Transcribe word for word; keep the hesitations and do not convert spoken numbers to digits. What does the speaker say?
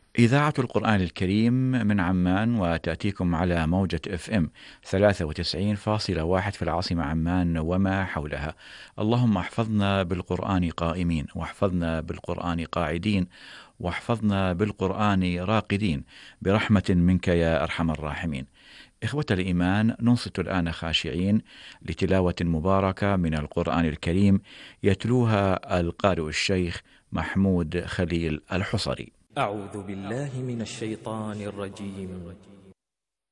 إذاعة القرآن الكريم من عمان، وتأتيكم على موجة اف ام ثلاثة وتسعين فاصلة واحد في العاصمة عمان وما حولها. اللهم احفظنا بالقرآن قائمين، واحفظنا بالقرآن قاعدين، واحفظنا بالقرآن راقدين، برحمة منك يا أرحم الراحمين. إخوة الإيمان، ننصت الآن خاشعين لتلاوة مباركة من القرآن الكريم يتلوها القارئ الشيخ محمود خليل الحصري. أعوذ بالله من الشيطان الرجيم.